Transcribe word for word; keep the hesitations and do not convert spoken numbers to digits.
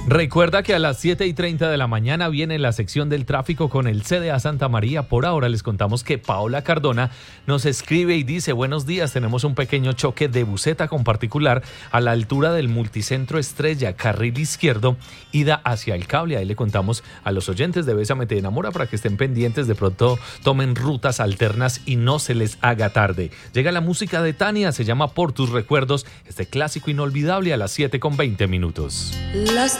Recuerda que a las siete y treinta de la mañana viene la sección del tráfico con el C D A Santa María. Por ahora les contamos que Paola Cardona nos escribe y dice: buenos días, tenemos un pequeño choque de buseta con particular a la altura del multicentro Estrella, carril izquierdo, ida hacia el cable. Ahí le contamos a los oyentes de Bésame Te Enamora para que estén pendientes, de pronto tomen rutas alternas y no se les haga tarde. Llega la música de Tania, se llama Por Tus Recuerdos, este clásico inolvidable a las siete con veinte minutos. Las